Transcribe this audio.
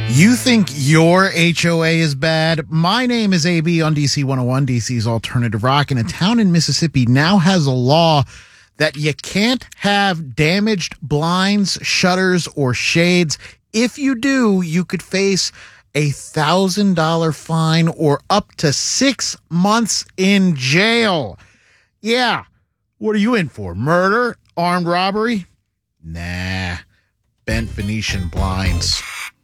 You think your HOA is bad? My name is AB on DC 101, DC's Alternative Rock, and a town in Mississippi now has a law that you can't have damaged blinds, shutters, or shades. If you do, you could face a $1,000 fine or up to 6 months in jail. Yeah. What are you in for? Murder? Armed robbery? Nah. Bent Venetian blinds.